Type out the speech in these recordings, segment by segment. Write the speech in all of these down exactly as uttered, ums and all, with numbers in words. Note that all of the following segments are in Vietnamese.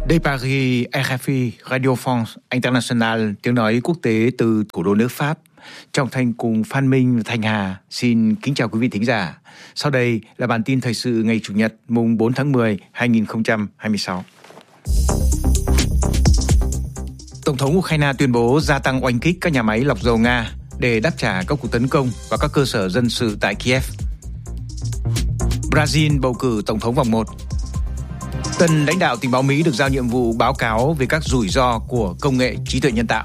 De Paris, rờ ép i, Radio France International, tiếng nói quốc tế từ thủ đô nước Pháp. Trọng Thành cùng Phan Minh và Thanh Hà xin kính chào quý vị thính giả. Sau đây là bản tin thời sự ngày Chủ nhật mùng bốn tháng mười năm hai nghìn không trăm hai mươi sáu. Tổng thống Ukraine tuyên bố gia tăng oanh kích các nhà máy lọc dầu Nga để đáp trả các cuộc tấn công vào các cơ sở dân sự tại Kiev. Brazil bầu cử tổng thống vòng một. Tân lãnh đạo tình báo Mỹ được giao nhiệm vụ báo cáo về các rủi ro của công nghệ trí tuệ nhân tạo.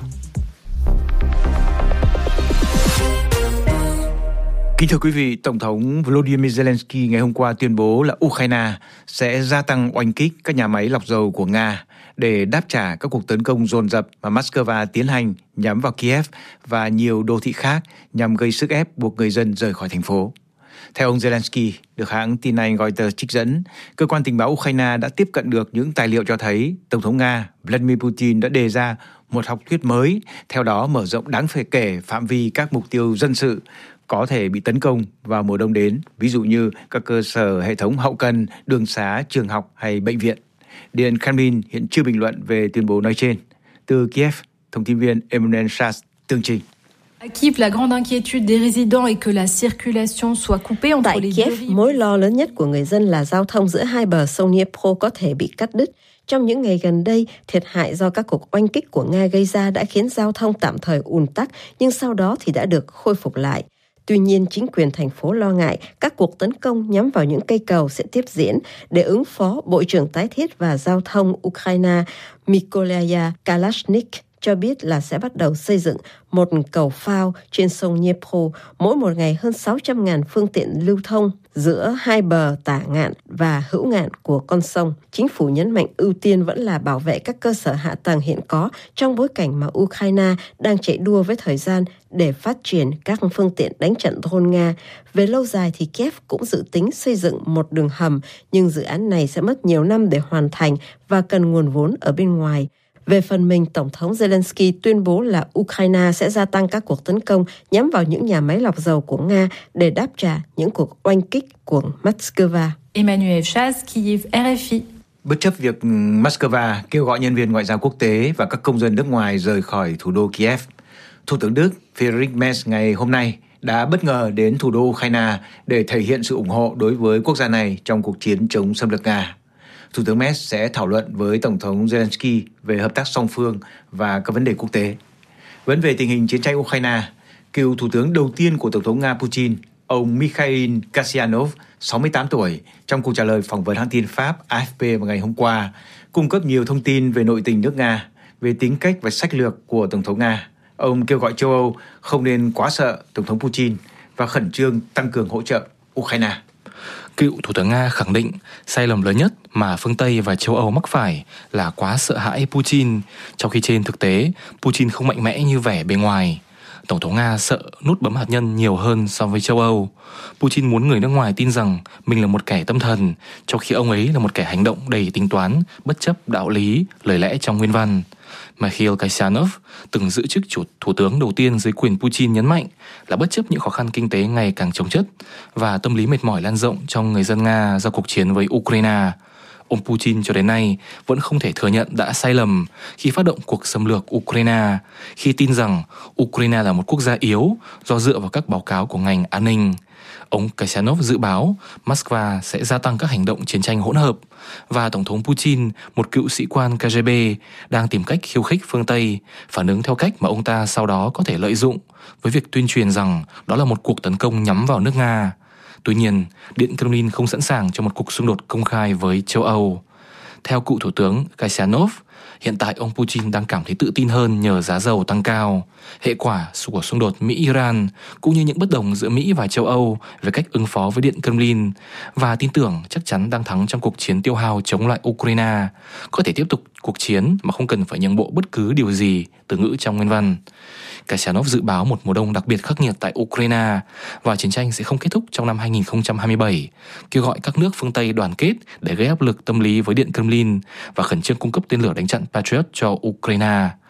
Kính thưa quý vị, Tổng thống Volodymyr Zelensky ngày hôm qua tuyên bố là Ukraine sẽ gia tăng oanh kích các nhà máy lọc dầu của Nga để đáp trả các cuộc tấn công dồn dập mà Moscow tiến hành nhắm vào Kiev và nhiều đô thị khác nhằm gây sức ép buộc người dân rời khỏi thành phố. Theo ông Zelensky, được hãng tin Anh Reuters trích dẫn, cơ quan tình báo Ukraine đã tiếp cận được những tài liệu cho thấy Tổng thống Nga Vladimir Putin đã đề ra một học thuyết mới, theo đó mở rộng đáng kể phạm vi các mục tiêu dân sự có thể bị tấn công vào mùa đông đến, ví dụ như các cơ sở hệ thống hậu cần, đường xá, trường học hay bệnh viện. Điện Kremlin hiện chưa bình luận về tuyên bố nói trên. Từ Kiev, thông tin viên Emmanuel Schatz tường trình. À Kiev, la grande inquiétude des résidents est que la circulation soit coupée entre Tại les Kiev, deux rives. mối lo lớn nhất của người dân là giao thông giữa hai bờ sông Dnipro có thể bị cắt đứt. Trong những ngày gần đây, thiệt hại do các cuộc oanh kích của Nga gây ra đã khiến giao thông tạm thời ùn tắc, nhưng sau đó thì đã được khôi phục lại. Tuy nhiên, chính quyền thành phố lo ngại các cuộc tấn công nhắm vào những cây cầu sẽ tiếp diễn. Để ứng phó, Bộ trưởng Tái thiết và Giao thông Ukraine Mykolia Kalashnik cho biết là sẽ bắt đầu xây dựng một cầu phao trên sông Dnipro, mỗi một ngày hơn sáu trăm nghìn phương tiện lưu thông giữa hai bờ tả ngạn và hữu ngạn của con sông. Chính phủ nhấn mạnh ưu tiên vẫn là bảo vệ các cơ sở hạ tầng hiện có trong bối cảnh mà Ukraine đang chạy đua với thời gian để phát triển các phương tiện đánh trận drone Nga. Về lâu dài thì Kiev cũng dự tính xây dựng một đường hầm, nhưng dự án này sẽ mất nhiều năm để hoàn thành và cần nguồn vốn ở bên ngoài. Về phần mình, Tổng thống Zelensky tuyên bố là Ukraine sẽ gia tăng các cuộc tấn công nhắm vào những nhà máy lọc dầu của Nga để đáp trả những cuộc oanh kích của Moscow. Emmanuel Schatz, Kiev, rờ ép i. Bất chấp việc Moscow kêu gọi nhân viên ngoại giao quốc tế và các công dân nước ngoài rời khỏi thủ đô Kiev, Thủ tướng Đức Friedrich Merz ngày hôm nay đã bất ngờ đến thủ đô Ukraine để thể hiện sự ủng hộ đối với quốc gia này trong cuộc chiến chống xâm lược Nga. Thủ tướng Merz sẽ thảo luận với Tổng thống Zelensky về hợp tác song phương và các vấn đề quốc tế. Vấn về tình hình chiến tranh Ukraine, cựu thủ tướng đầu tiên của Tổng thống Nga Putin, ông Mikhail Kasyanov, sáu mươi tám tuổi, trong cuộc trả lời phỏng vấn hãng tin Pháp a ép pê vào ngày hôm qua, cung cấp nhiều thông tin về nội tình nước Nga, về tính cách và sách lược của Tổng thống Nga. Ông kêu gọi châu Âu không nên quá sợ Tổng thống Putin và khẩn trương tăng cường hỗ trợ Ukraine. Cựu Thủ tướng Nga khẳng định sai lầm lớn nhất mà phương Tây và châu Âu mắc phải là quá sợ hãi Putin, trong khi trên thực tế Putin không mạnh mẽ như vẻ bề ngoài. Tổng thống Nga sợ nút bấm hạt nhân nhiều hơn so với châu Âu. Putin muốn người nước ngoài tin rằng mình là một kẻ tâm thần, trong khi ông ấy là một kẻ hành động đầy tính toán, bất chấp đạo lý, lời lẽ trong nguyên văn. Mikhail Kasyanov, từng giữ chức chủ thủ tướng đầu tiên dưới quyền Putin, nhấn mạnh là bất chấp những khó khăn kinh tế ngày càng chồng chất và tâm lý mệt mỏi lan rộng trong người dân Nga do cuộc chiến với Ukraine, ông Putin cho đến nay vẫn không thể thừa nhận đã sai lầm khi phát động cuộc xâm lược Ukraine, khi tin rằng Ukraine là một quốc gia yếu do dựa vào các báo cáo của ngành an ninh. Ông Kasyanov dự báo Moscow sẽ gia tăng các hành động chiến tranh hỗn hợp và Tổng thống Putin, một cựu sĩ quan ca giê bê, đang tìm cách khiêu khích phương Tây, phản ứng theo cách mà ông ta sau đó có thể lợi dụng với việc tuyên truyền rằng đó là một cuộc tấn công nhắm vào nước Nga. Tuy nhiên, Điện Kremlin không sẵn sàng cho một cuộc xung đột công khai với châu Âu. Theo cựu Thủ tướng Kasyanov, hiện tại ông Putin đang cảm thấy tự tin hơn nhờ giá dầu tăng cao, hệ quả của xung đột Mỹ-Iran, cũng như những bất đồng giữa Mỹ và châu Âu về cách ứng phó với Điện Kremlin, và tin tưởng chắc chắn đang thắng trong cuộc chiến tiêu hao chống lại Ukraine, có thể tiếp tục cuộc chiến mà không cần phải nhượng bộ bất cứ điều gì, từ ngữ trong nguyên văn. Kasyanov dự báo một mùa đông đặc biệt khắc nghiệt tại Ukraine và chiến tranh sẽ không kết thúc trong năm hai nghìn không trăm hai mươi bảy, kêu gọi các nước phương Tây đoàn kết để gây áp lực tâm lý với Điện Kremlin và khẩn trương cung cấp tên lửa đánh chặn Patriot cho Ukraine.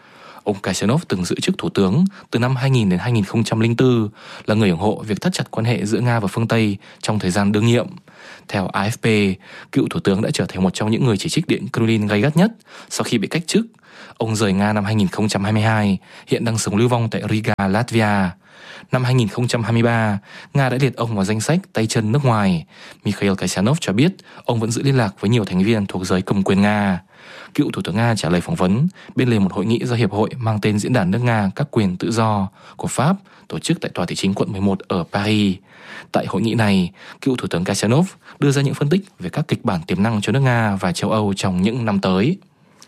Ông Kasyanov từng giữ chức thủ tướng từ năm hai nghìn đến hai nghìn không trăm lẻ bốn, là người ủng hộ việc thắt chặt quan hệ giữa Nga và phương Tây trong thời gian đương nhiệm. Theo a ép pê, cựu thủ tướng đã trở thành một trong những người chỉ trích Điện Kremlin gay gắt nhất sau khi bị cách chức. Ông rời Nga năm hai nghìn không trăm hai mươi hai, hiện đang sống lưu vong tại Riga, Latvia. Năm hai nghìn không trăm hai mươi ba, Nga đã liệt ông vào danh sách tay chân nước ngoài. Mikhail Kasyanov cho biết ông vẫn giữ liên lạc với nhiều thành viên thuộc giới cầm quyền Nga. Cựu thủ tướng Nga trả lời phỏng vấn bên lề một hội nghị do hiệp hội mang tên Diễn đàn nước Nga các quyền tự do của Pháp tổ chức tại tòa thị chính quận mười một ở Paris. Tại hội nghị này, cựu thủ tướng Kasyanov đưa ra những phân tích về các kịch bản tiềm năng cho nước Nga và châu Âu trong những năm tới.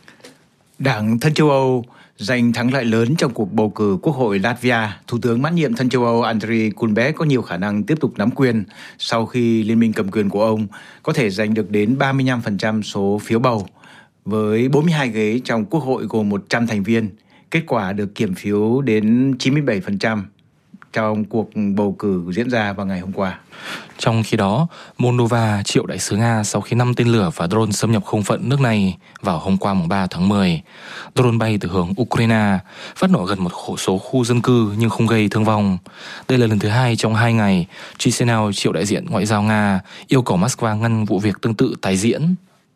Đảng Thân châu Âu giành thắng lợi lớn trong cuộc bầu cử Quốc hội Latvia. Thủ tướng mãn nhiệm Thân châu Âu Andriy Kulbek có nhiều khả năng tiếp tục nắm quyền sau khi liên minh cầm quyền của ông có thể giành được đến ba mươi lăm phần trăm số phiếu bầu. Với bốn mươi hai ghế trong Quốc hội gồm một trăm thành viên, kết quả được kiểm phiếu đến chín mươi bảy phần trăm trong cuộc bầu cử diễn ra vào ngày hôm qua. Trong khi đó, Moldova triệu đại sứ Nga sau khi năm tên lửa và drone xâm nhập không phận nước này vào hôm qua mùng ba tháng mười. Drone bay từ hướng Ukraine, phát nổ gần một số khu dân cư nhưng không gây thương vong. Đây là lần thứ hai trong hai ngày, Chisinau triệu đại diện ngoại giao Nga yêu cầu Moscow ngăn vụ việc tương tự tái diễn.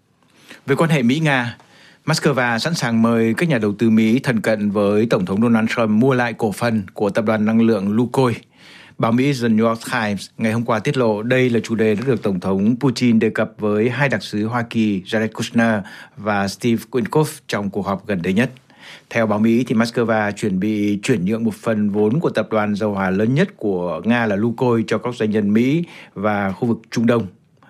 Về quan hệ Mỹ-Nga, Moscow sẵn sàng mời các nhà đầu tư Mỹ thân cận với Tổng thống Donald Trump mua lại cổ phần của tập đoàn năng lượng Lukoil. Báo Mỹ The New York Times ngày hôm qua tiết lộ đây là chủ đề đã được Tổng thống Putin đề cập với hai đặc sứ Hoa Kỳ Jared Kushner và Steve Witkoff trong cuộc họp gần đây nhất. Theo báo Mỹ, thì Moscow chuẩn bị chuyển nhượng một phần vốn của tập đoàn dầu hỏa lớn nhất của Nga là Lukoil cho các doanh nhân Mỹ và khu vực Trung Đông.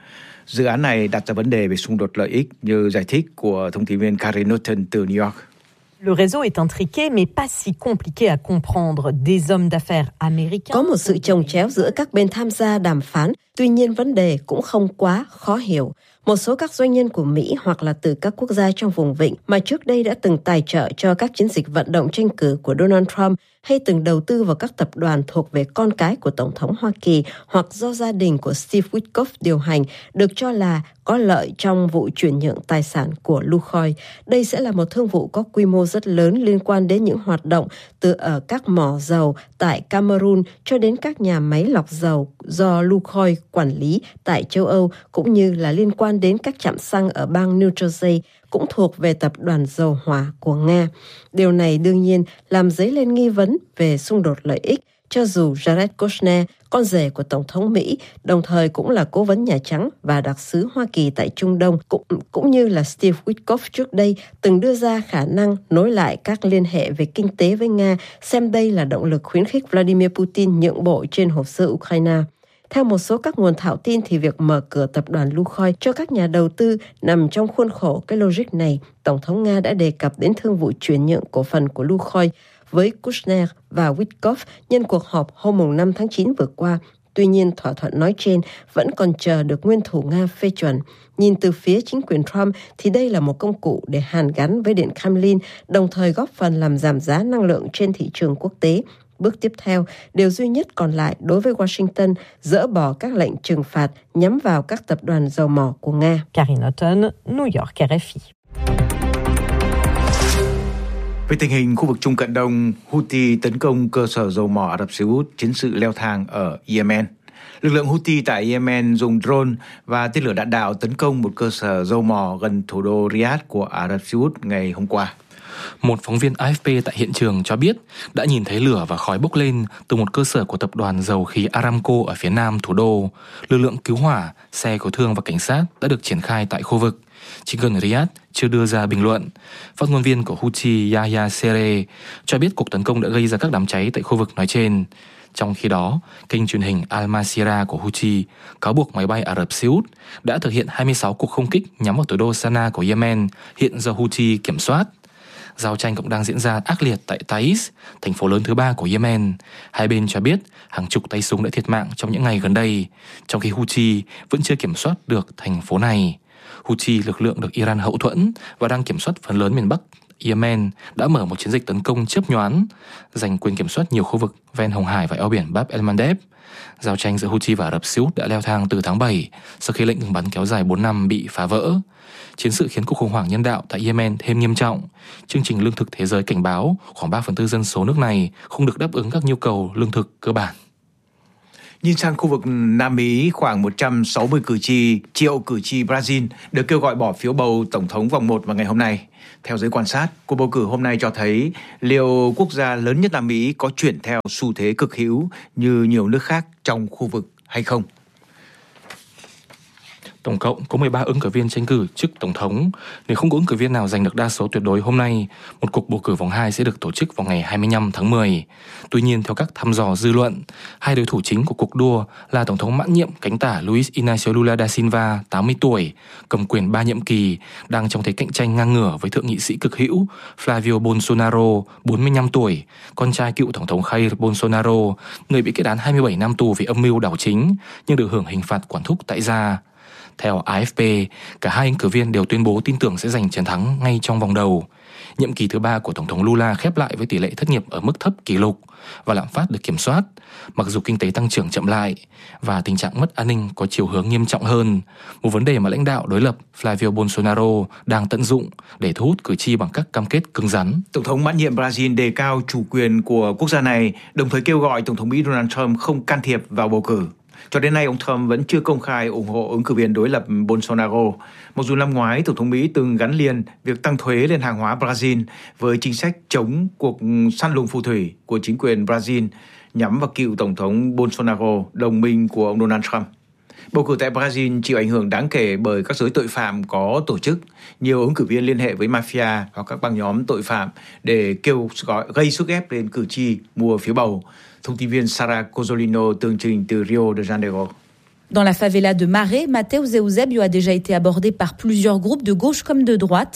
Dự án này đặt ra vấn đề về xung đột lợi ích như giải thích của thông tin viên Karen Norton từ New York. Le réseau est intriqué mais pas si compliqué à comprendre. Des hommes d'affaires américains. Có một sự chồng chéo giữa các bên tham gia đàm phán, tuy nhiên vấn đề cũng không quá khó hiểu. Một số các doanh nhân của Mỹ hoặc là từ các quốc gia trong vùng vịnh mà trước đây đã từng tài trợ cho các chiến dịch vận động tranh cử của Donald Trump hay từng đầu tư vào các tập đoàn thuộc về con cái của Tổng thống Hoa Kỳ hoặc do gia đình của Steve Witkoff điều hành được cho là có lợi trong vụ chuyển nhượng tài sản của Lukoil. Đây sẽ là một thương vụ có quy mô rất lớn liên quan đến những hoạt động từ ở các mỏ dầu tại Cameroon cho đến các nhà máy lọc dầu do Lukoil quản lý tại châu Âu, cũng như là liên quan đến các trạm xăng ở bang New Jersey cũng thuộc về tập đoàn dầu hỏa của Nga. Điều này đương nhiên làm dấy lên nghi vấn về xung đột lợi ích, cho dù Jared Kushner, con rể của Tổng thống Mỹ, đồng thời cũng là cố vấn Nhà Trắng và đặc sứ Hoa Kỳ tại Trung Đông, cũng, cũng như là Steve Witkoff trước đây, từng đưa ra khả năng nối lại các liên hệ về kinh tế với Nga, xem đây là động lực khuyến khích Vladimir Putin nhượng bộ trên hồ sơ Ukraine. Theo một số các nguồn thạo tin thì việc mở cửa tập đoàn Lukoil cho các nhà đầu tư nằm trong khuôn khổ cái logic này. Tổng thống Nga đã đề cập đến thương vụ chuyển nhượng cổ phần của Lukoil với Kushner và Witkoff nhân cuộc họp hôm năm tháng chín vừa qua. Tuy nhiên, thỏa thuận nói trên vẫn còn chờ được nguyên thủ Nga phê chuẩn. Nhìn từ phía chính quyền Trump thì đây là một công cụ để hàn gắn với Điện Kremlin, đồng thời góp phần làm giảm giá năng lượng trên thị trường quốc tế. Bước tiếp theo, điều duy nhất còn lại đối với Washington dỡ bỏ các lệnh trừng phạt nhắm vào các tập đoàn dầu mỏ của Nga. Karen Norton, New York, R F I. Về tình hình khu vực Trung Cận Đông, Houthi tấn công cơ sở dầu mỏ Ả Rập Xê Út, chiến sự leo thang ở Yemen. Lực lượng Houthi tại Yemen dùng drone và tên lửa đạn đạo tấn công một cơ sở dầu mỏ gần thủ đô Riyadh của Ả Rập Xê Út ngày hôm qua. Một phóng viên a ép pê tại hiện trường cho biết đã nhìn thấy lửa và khói bốc lên từ một cơ sở của tập đoàn dầu khí Aramco ở phía nam thủ đô. Lực lượng cứu hỏa, xe cứu thương và cảnh sát đã được triển khai tại khu vực. Chính quyền Riyadh chưa đưa ra bình luận. Phát ngôn viên của Houthi Yahya Sere cho biết cuộc tấn công đã gây ra các đám cháy tại khu vực nói trên. Trong khi đó, kênh truyền hình Al Masirah của Houthi cáo buộc máy bay Ả Rập Xê Út đã thực hiện hai mươi sáu cuộc không kích nhắm vào thủ đô Sanaa của Yemen, hiện do Houthi kiểm soát. Giao tranh cũng đang diễn ra ác liệt tại Taiz, thành phố lớn thứ ba của Yemen. Hai bên cho biết hàng chục tay súng đã thiệt mạng trong những ngày gần đây, trong khi Houthi vẫn chưa kiểm soát được thành phố này. Houthi, lực lượng được Iran hậu thuẫn và đang kiểm soát phần lớn miền Bắc Yemen đã mở một chiến dịch tấn công chớp nhoáng, giành quyền kiểm soát nhiều khu vực ven Hồng Hải và eo biển Bab el-Mandeb. Giao tranh giữa Houthi và Ả Rập Xê Út đã leo thang từ tháng bảy sau khi lệnh ngừng bắn kéo dài bốn năm bị phá vỡ. Chiến sự khiến cuộc khủng hoảng nhân đạo tại Yemen thêm nghiêm trọng. Chương trình Lương thực Thế giới cảnh báo khoảng ba phần tư dân số nước này không được đáp ứng các nhu cầu lương thực cơ bản. Nhìn sang khu vực Nam Mỹ, khoảng một trăm sáu mươi cử tri, triệu cử tri Brazil được kêu gọi bỏ phiếu bầu Tổng thống vòng một vào ngày hôm nay. Theo giới quan sát, cuộc bầu cử hôm nay cho thấy liệu quốc gia lớn nhất Nam Mỹ có chuyển theo xu thế cực hữu như nhiều nước khác trong khu vực hay không. Tổng cộng có mười ba ứng cử viên tranh cử chức tổng thống. Nếu không có ứng cử viên nào giành được đa số tuyệt đối hôm nay, một cuộc bầu cử vòng hai sẽ được tổ chức vào ngày hai mươi lăm tháng mười. Tuy nhiên, theo các thăm dò dư luận, hai đối thủ chính của cuộc đua là Tổng thống mãn nhiệm cánh tả Luiz Inácio Lula da Silva, tám mươi tuổi, cầm quyền ba nhiệm kỳ, đang trong thế cạnh tranh ngang ngửa với thượng nghị sĩ cực hữu Flavio Bolsonaro, bốn mươi lăm tuổi, con trai cựu Tổng thống Jair Bolsonaro, người bị kết án hai mươi bảy năm tù vì âm mưu đảo chính nhưng được hưởng hình phạt quản thúc tại gia. Theo a ép pê, cả hai ứng cử viên đều tuyên bố tin tưởng sẽ giành chiến thắng ngay trong vòng đầu. Nhiệm kỳ thứ ba của Tổng thống Lula khép lại với tỷ lệ thất nghiệp ở mức thấp kỷ lục và lạm phát được kiểm soát, mặc dù kinh tế tăng trưởng chậm lại và tình trạng mất an ninh có chiều hướng nghiêm trọng hơn, một vấn đề mà lãnh đạo đối lập Flavio Bolsonaro đang tận dụng để thu hút cử tri bằng các cam kết cứng rắn. Tổng thống mãn nhiệm Brazil đề cao chủ quyền của quốc gia này, đồng thời kêu gọi Tổng thống Mỹ Donald Trump không can thiệp vào bầu cử. Cho đến nay, ông Trump vẫn chưa công khai ủng hộ ứng cử viên đối lập Bolsonaro. Mặc dù năm ngoái, Tổng thống Mỹ từng gắn liền việc tăng thuế lên hàng hóa Brazil với chính sách chống cuộc săn lùng phù thủy của chính quyền Brazil nhắm vào cựu Tổng thống Bolsonaro, đồng minh của ông Donald Trump. Bầu cử tại Brazil chịu ảnh hưởng đáng kể bởi các giới tội phạm có tổ chức. Nhiều ứng cử viên liên hệ với mafia hoặc các băng nhóm tội phạm để kêu gọi gây sức ép lên cử tri mua phiếu bầu. Thông tin viên Sara Cozzolino tường trình từ Rio de Janeiro. Dans la favela de Maré, Mateus Eusébio a déjà été abordé par plusieurs groupes de gauche comme de droite.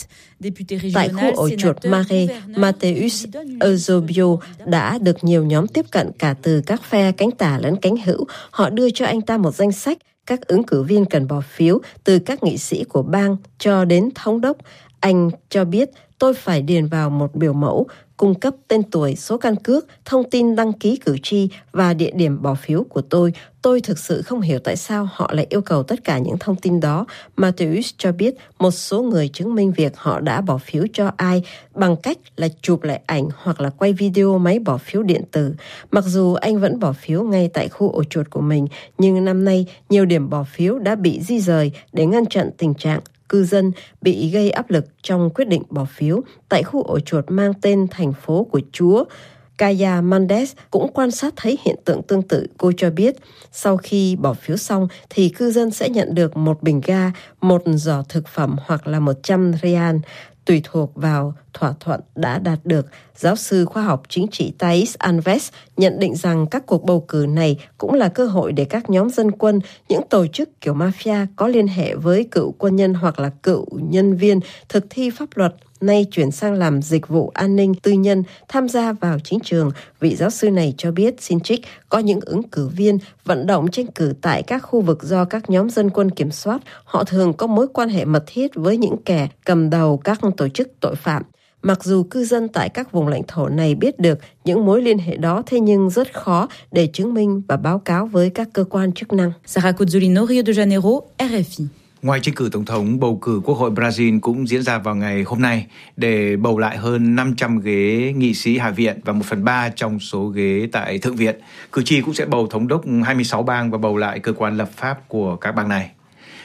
Tại khu ổ chuột Maré, Mateus Eusébio đã được nhiều nhóm tiếp cận cả từ các phe cánh tả lẫn cánh hữu. Họ đưa cho anh ta một danh sách các ứng cử viên cần bỏ phiếu, từ các nghị sĩ của bang cho đến thống đốc. Anh cho biết, tôi phải điền vào một biểu mẫu, cung cấp tên tuổi, số căn cước, thông tin đăng ký cử tri và địa điểm bỏ phiếu của tôi. Tôi thực sự không hiểu tại sao họ lại yêu cầu tất cả những thông tin đó. Mateus cho biết một số người chứng minh việc họ đã bỏ phiếu cho ai bằng cách là chụp lại ảnh hoặc là quay video máy bỏ phiếu điện tử. Mặc dù anh vẫn bỏ phiếu ngay tại khu ổ chuột của mình, nhưng năm nay nhiều điểm bỏ phiếu đã bị di rời để ngăn chặn tình trạng cư dân bị gây áp lực trong quyết định bỏ phiếu. Tại khu ổ chuột mang tên thành phố của Chúa, Kaya Mendes cũng quan sát thấy hiện tượng tương tự. Cô cho biết sau khi bỏ phiếu xong thì cư dân sẽ nhận được một bình ga, một giỏ thực phẩm hoặc là một trăm rial, tùy thuộc vào thỏa thuận đã đạt được. Giáo sư khoa học chính trị Thais Alves nhận định rằng các cuộc bầu cử này cũng là cơ hội để các nhóm dân quân, những tổ chức kiểu mafia có liên hệ với cựu quân nhân hoặc là cựu nhân viên thực thi pháp luật nay chuyển sang làm dịch vụ an ninh tư nhân tham gia vào chính trường. Vị giáo sư này cho biết, xin trích, có những ứng cử viên vận động tranh cử tại các khu vực do các nhóm dân quân kiểm soát. Họ thường có mối quan hệ mật thiết với những kẻ cầm đầu các tổ chức tội phạm. Mặc dù cư dân tại các vùng lãnh thổ này biết được những mối liên hệ đó, thế nhưng rất khó để chứng minh và báo cáo với các cơ quan chức năng. Sara Cozzolino, Rio de Janeiro, R F I. Ngoài tranh cử tổng thống, bầu cử Quốc hội Brazil cũng diễn ra vào ngày hôm nay để bầu lại hơn năm trăm ghế nghị sĩ Hạ viện và một phần ba trong số ghế tại Thượng viện. Cử tri cũng sẽ bầu thống đốc hai mươi sáu bang và bầu lại cơ quan lập pháp của các bang này.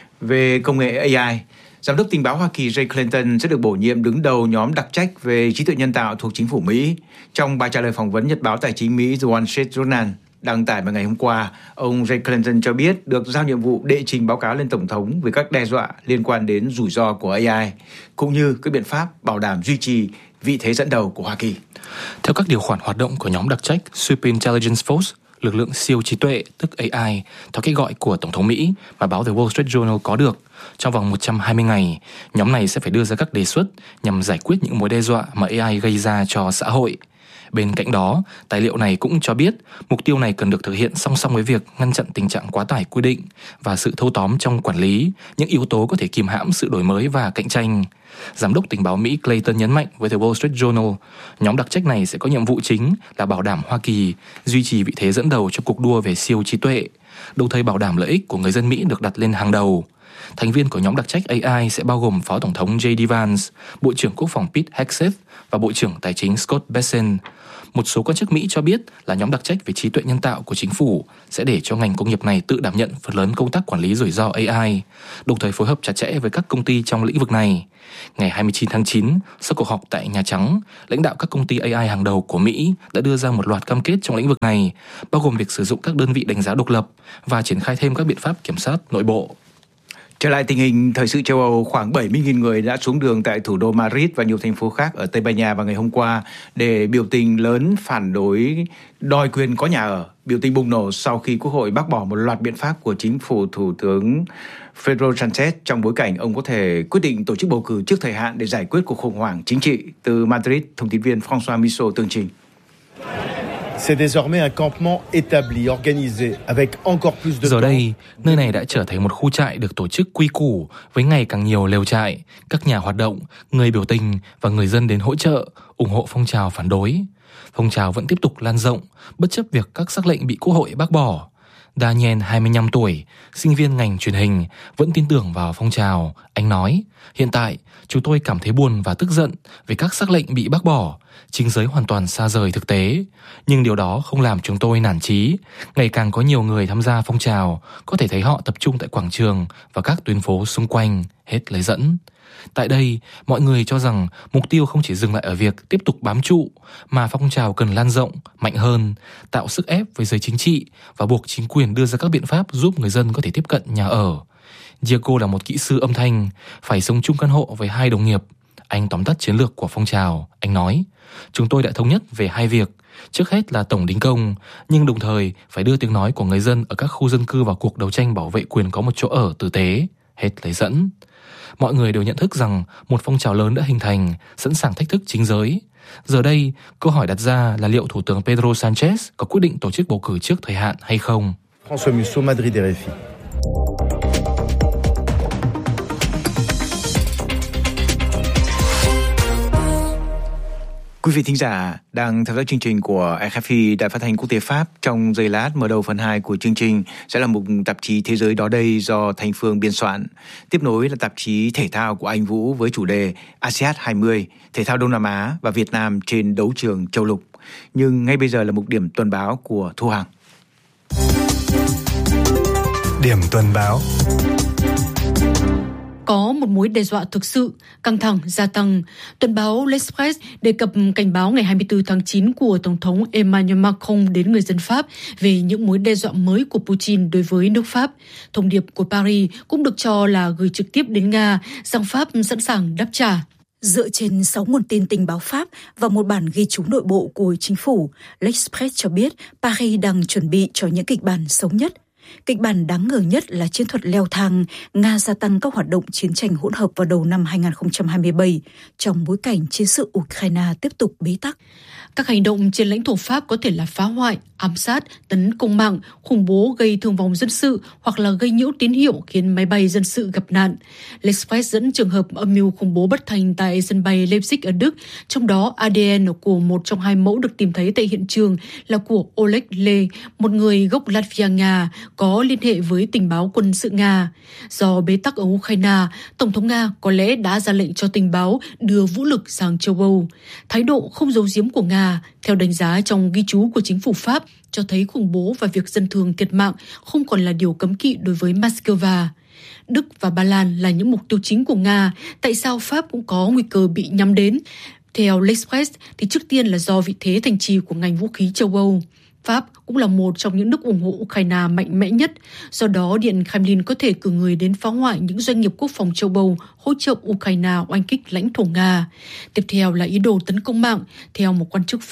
Về công nghệ a i, Giám đốc tình báo Hoa Kỳ Jay Clayton sẽ được bổ nhiệm đứng đầu nhóm đặc trách về trí tuệ nhân tạo thuộc chính phủ Mỹ. Trong bài trả lời phỏng vấn nhật báo tài chính Mỹ The Wall Street Journal đăng tải vào ngày hôm qua, ông Jay Clayton cho biết được giao nhiệm vụ đệ trình báo cáo lên Tổng thống về các đe dọa liên quan đến rủi ro của a i, cũng như các biện pháp bảo đảm duy trì vị thế dẫn đầu của Hoa Kỳ. Theo các điều khoản hoạt động của nhóm đặc trách Super Intelligence Force, lực lượng siêu trí tuệ, tức a i, theo cách gọi của Tổng thống Mỹ mà báo The Wall Street Journal có được, trong vòng một trăm hai mươi ngày, nhóm này sẽ phải đưa ra các đề xuất nhằm giải quyết những mối đe dọa mà a i gây ra cho xã hội. Bên cạnh đó, tài liệu này cũng cho biết mục tiêu này cần được thực hiện song song với việc ngăn chặn tình trạng quá tải quy định và sự thâu tóm trong quản lý, những yếu tố có thể kìm hãm sự đổi mới và cạnh tranh. Giám đốc tình báo Mỹ Clayton nhấn mạnh với The Wall Street Journal, nhóm đặc trách này sẽ có nhiệm vụ chính là bảo đảm Hoa Kỳ duy trì vị thế dẫn đầu trong cuộc đua về siêu trí tuệ, đồng thời bảo đảm lợi ích của người dân Mỹ được đặt lên hàng đầu. Thành viên của nhóm đặc trách a i sẽ bao gồm Phó Tổng thống J D Vance, Bộ trưởng Quốc phòng Pete Hegseth và Bộ trưởng Tài chính Scott Bessent. Một số quan chức Mỹ cho biết là nhóm đặc trách về trí tuệ nhân tạo của chính phủ sẽ để cho ngành công nghiệp này tự đảm nhận phần lớn công tác quản lý rủi ro a i, đồng thời phối hợp chặt chẽ với các công ty trong lĩnh vực này. Ngày hai mươi chín tháng chín, sau cuộc họp tại Nhà Trắng, lãnh đạo các công ty a i hàng đầu của Mỹ đã đưa ra một loạt cam kết trong lĩnh vực này, bao gồm việc sử dụng các đơn vị đánh giá độc lập và triển khai thêm các biện pháp kiểm soát nội bộ. Trở lại tình hình thời sự châu Âu, khoảng bảy mươi nghìn người đã xuống đường tại thủ đô Madrid và nhiều thành phố khác ở Tây Ban Nha vào ngày hôm qua để biểu tình lớn phản đối đòi quyền có nhà ở. Biểu tình bùng nổ sau khi Quốc hội bác bỏ một loạt biện pháp của chính phủ Thủ tướng Pedro Sánchez trong bối cảnh ông có thể quyết định tổ chức bầu cử trước thời hạn để giải quyết cuộc khủng hoảng chính trị. Từ Madrid, thông tin viên François Michaud tường trình. Giờ đây, nơi này đã trở thành một khu trại được tổ chức quy củ với ngày càng nhiều lều trại, các nhà hoạt động, người biểu tình và người dân đến hỗ trợ, ủng hộ phong trào phản đối. Phong trào vẫn tiếp tục lan rộng, bất chấp việc các sắc lệnh bị Quốc hội bác bỏ. Daniel, hai mươi lăm tuổi, sinh viên ngành truyền hình, vẫn tin tưởng vào phong trào. Anh nói, hiện tại, chúng tôi cảm thấy buồn và tức giận vì các sắc lệnh bị bác bỏ, chính giới hoàn toàn xa rời thực tế. Nhưng điều đó không làm chúng tôi nản chí. Ngày càng có nhiều người tham gia phong trào, có thể thấy họ tập trung tại quảng trường và các tuyến phố xung quanh, hết lời dẫn. Tại đây, mọi người cho rằng mục tiêu không chỉ dừng lại ở việc tiếp tục bám trụ, mà phong trào cần lan rộng, mạnh hơn, tạo sức ép với giới chính trị và buộc chính quyền đưa ra các biện pháp giúp người dân có thể tiếp cận nhà ở. Diego là một kỹ sư âm thanh, phải sống chung căn hộ với hai đồng nghiệp. Anh tóm tắt chiến lược của phong trào. Anh nói, chúng tôi đã thống nhất về hai việc. Trước hết là tổng đình công, nhưng đồng thời phải đưa tiếng nói của người dân ở các khu dân cư vào cuộc đấu tranh bảo vệ quyền có một chỗ ở tử tế. Hết lời dẫn. Mọi người đều nhận thức rằng một phong trào lớn đã hình thành, sẵn sàng thách thức chính giới. Giờ đây, câu hỏi đặt ra là liệu Thủ tướng Pedro Sánchez có quyết định tổ chức bầu cử trước thời hạn hay không? François Michaud, Madrid, R F I. Quý vị thính giả đang theo dõi chương trình của R F I, Đài Phát thanh Quốc tế Pháp. Trong giây lát mở đầu phần hai của chương trình sẽ là mục tạp chí Thế giới đó đây do Thanh Phương biên soạn. Tiếp nối là tạp chí Thể thao của Anh Vũ với chủ đề a sê an hai mươi, Thể thao Đông Nam Á và Việt Nam trên đấu trường châu lục. Nhưng ngay bây giờ là mục điểm tuần báo của Thu Hằng. Điểm tuần báo. Có một mối đe dọa thực sự, căng thẳng gia tăng. Tuần báo L'Express đề cập cảnh báo ngày hai mươi tư tháng chín của Tổng thống Emmanuel Macron đến người dân Pháp về những mối đe dọa mới của Putin đối với nước Pháp. Thông điệp của Paris cũng được cho là gửi trực tiếp đến Nga rằng Pháp sẵn sàng đáp trả. Dựa trên sáu nguồn tin tình báo Pháp và một bản ghi chú nội bộ của chính phủ, L'Express cho biết Paris đang chuẩn bị cho những kịch bản xấu nhất. Kịch bản đáng ngờ nhất là chiến thuật leo thang, Nga gia tăng các hoạt động chiến tranh hỗn hợp vào đầu năm hai không hai bảy, trong bối cảnh chiến sự Ukraine tiếp tục bế tắc. Các hành động trên lãnh thổ Pháp có thể là phá hoại, ám sát, tấn công mạng, khủng bố gây thương vong dân sự hoặc là gây nhiễu tín hiệu khiến máy bay dân sự gặp nạn. L'Express dẫn trường hợp âm mưu khủng bố bất thành tại sân bay Leipzig ở Đức, trong đó a đê en của một trong hai mẫu được tìm thấy tại hiện trường là của Oleg Le, một người gốc Latvia Nga, có liên hệ với tình báo quân sự Nga. Do bế tắc ở Ukraine, Tổng thống Nga có lẽ đã ra lệnh cho tình báo đưa vũ lực sang châu Âu. Thái độ không giấu giếm của Nga, theo đánh giá trong ghi chú của chính phủ Pháp, cho thấy khủng bố và việc dân thường thiệt mạng không còn là điều cấm kỵ đối với Moscow. Đức và Ba Lan là những mục tiêu chính của Nga, tại sao Pháp cũng có nguy cơ bị nhắm đến? Theo L'Express thì trước tiên là do vị thế thành trì của ngành vũ khí châu Âu. Pháp cũng là một trong những nước ủng hộ Ukraine mạnh mẽ nhất, do đó Điện Kremlin có thể cử người đến phá hoại những doanh nghiệp quốc phòng châu Âu hỗ trợ Ukraine oanh kích lãnh thổ Nga. Tiếp theo là ý đồ tấn công mạng. Theo một quan chức Pháp,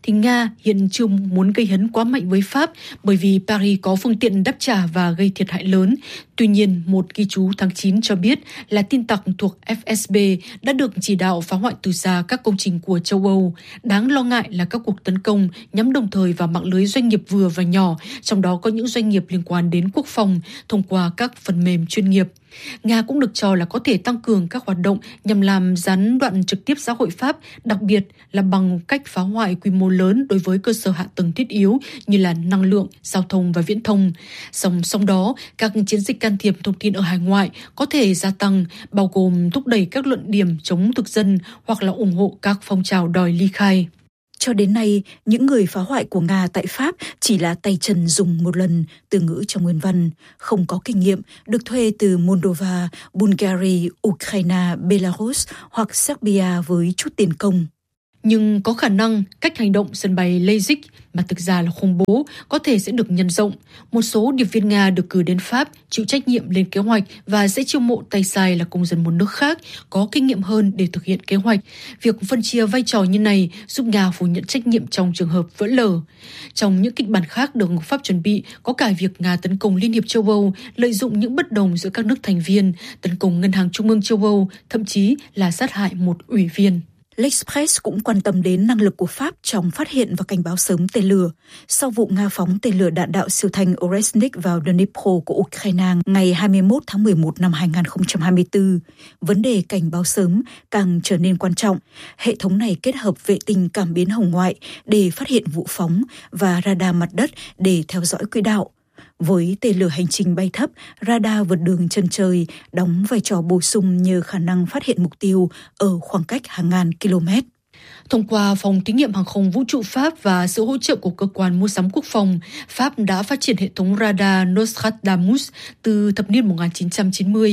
thì Nga hiện chưa muốn gây hấn quá mạnh với Pháp bởi vì Paris có phương tiện đáp trả và gây thiệt hại lớn. Tuy nhiên, một ghi chú tháng chín cho biết là tin tặc thuộc ép ét bê đã được chỉ đạo phá hoại từ xa các công trình của châu Âu. Đáng lo ngại là các cuộc tấn công nhắm đồng thời vào mạng lưới doanh nghiệp vừa và nhỏ, trong đó có những doanh nghiệp liên quan đến quốc phòng thông qua các phần mềm chuyên nghiệp. Nga cũng được cho là có thể tăng cường các hoạt động nhằm làm gián đoạn trực tiếp xã hội Pháp, đặc biệt là bằng cách phá hoại quy mô lớn đối với cơ sở hạ tầng thiết yếu như là năng lượng, giao thông và viễn thông. Song song đó, các chiến dịch can thiệp thông tin ở hải ngoại có thể gia tăng, bao gồm thúc đẩy các luận điểm chống thực dân hoặc là ủng hộ các phong trào đòi ly khai. Cho đến nay, những người phá hoại của Nga tại Pháp chỉ là tay chân dùng một lần, từ ngữ trong nguyên văn, không có kinh nghiệm, được thuê từ Moldova, Bulgaria, Ukraine, Belarus hoặc Serbia với chút tiền công. Nhưng có khả năng cách hành động sân bay Leipzig mà thực ra là khủng bố có thể sẽ được nhân rộng. Một số điệp viên Nga được cử đến Pháp chịu trách nhiệm lên kế hoạch và sẽ chiêu mộ tay sai là công dân một nước khác có kinh nghiệm hơn để thực hiện kế hoạch. Việc phân chia vai trò như này giúp Nga phủ nhận trách nhiệm trong trường hợp vỡ lở. Trong những kịch bản khác được Pháp chuẩn bị có cả việc Nga tấn công Liên hiệp châu Âu, lợi dụng những bất đồng giữa các nước thành viên, tấn công Ngân hàng Trung ương châu Âu, thậm chí là sát hại một ủy viên. L'Express cũng quan tâm đến năng lực của Pháp trong phát hiện và cảnh báo sớm tên lửa. Sau vụ Nga phóng tên lửa đạn đạo siêu thanh Oresnik vào Dnipro của Ukraine ngày hai mươi mốt tháng mười một năm hai nghìn không trăm hai mươi tư, vấn đề cảnh báo sớm càng trở nên quan trọng. Hệ thống này kết hợp vệ tinh cảm biến hồng ngoại để phát hiện vụ phóng và radar mặt đất để theo dõi quỹ đạo. Với tên lửa hành trình bay thấp, radar vượt đường chân trời đóng vai trò bổ sung nhờ khả năng phát hiện mục tiêu ở khoảng cách hàng ngàn km. Thông qua Phòng Thí nghiệm Hàng không Vũ trụ Pháp và sự hỗ trợ của Cơ quan Mua sắm Quốc phòng, Pháp đã phát triển hệ thống radar Nostradamus từ thập niên một nghìn chín trăm chín mươi.